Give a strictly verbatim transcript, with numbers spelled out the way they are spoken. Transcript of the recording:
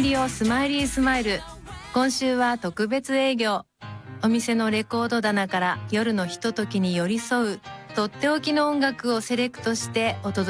ンリオスマイリースマイル。今週は特別営業。お店のレコード棚から夜のひとときに寄り添うとっておきの音楽をセレクトしてお届け